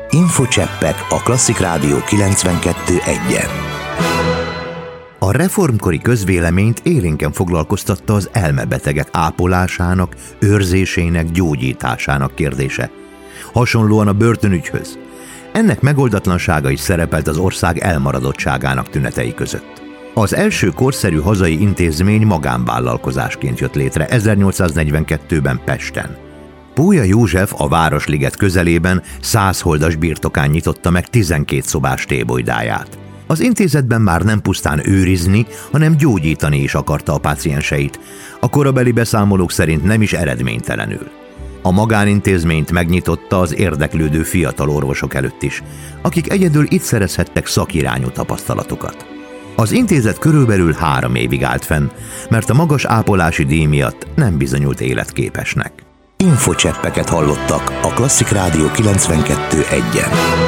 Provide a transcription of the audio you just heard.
Infocseppek a Klasszik Rádió 92.1-en. A reformkori közvéleményt élénken foglalkoztatta az elmebetegek ápolásának, őrzésének, gyógyításának kérdése. Hasonlóan a börtönügyhöz. Ennek megoldatlansága is szerepelt az ország elmaradottságának tünetei között. Az első korszerű hazai intézmény magánvállalkozásként jött létre 1842-ben Pesten. Pólya József a Városliget közelében 100 holdas birtokán nyitotta meg 12 szobás tébolydáját. Az intézetben már nem pusztán őrizni, hanem gyógyítani is akarta a pácienseit, a korabeli beszámolók szerint nem is eredménytelenül. A magánintézményt megnyitotta az érdeklődő fiatal orvosok előtt is, akik egyedül itt szerezhettek szakirányú tapasztalatokat. Az intézet körülbelül 3 évig állt fenn, mert a magas ápolási díj miatt nem bizonyult életképesnek. Infocseppeket hallottak a Klasszik Rádió 92.1-en.